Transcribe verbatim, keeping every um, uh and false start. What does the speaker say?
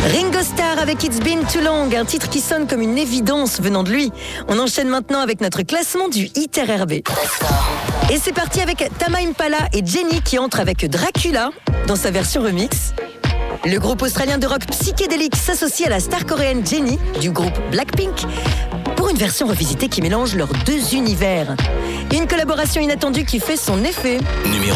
Ringo Starr avec It's Been Too Long, un titre qui sonne comme une évidence venant de lui. On enchaîne maintenant avec notre classement du Hit R R B. Et c'est parti avec Tame Impala et Jenny qui entrent avec Dracula dans sa version remix. Le groupe australien de rock psychédélique s'associe à la star coréenne Jenny du groupe Blackpink pour une version revisitée qui mélange leurs deux univers. Une collaboration inattendue qui fait son effet. Numéro